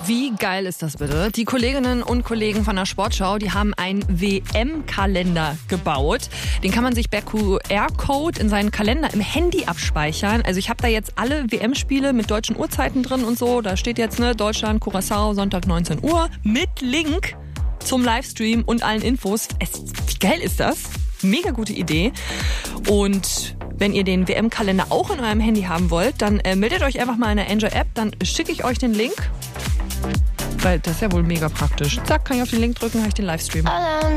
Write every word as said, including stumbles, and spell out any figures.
Wie geil ist das bitte? Die Kolleginnen und Kollegen von der Sportschau, die haben einen W M-Kalender gebaut. Den kann man sich per Q R-Code in seinen Kalender im Handy abspeichern. Also ich habe da jetzt alle W M-Spiele mit deutschen Uhrzeiten drin und so. Da steht jetzt ne Deutschland, Curaçao, Sonntag neunzehn Uhr mit Link zum Livestream und allen Infos. Es, wie geil ist das? Mega gute Idee. Und wenn ihr den W M-Kalender auch in eurem Handy haben wollt, dann äh, meldet euch einfach mal in der Enjoy-App. Dann schicke ich euch den Link. Weil das ist ja wohl mega praktisch. Zack, kann ich auf den Link drücken, habe ich den Livestream.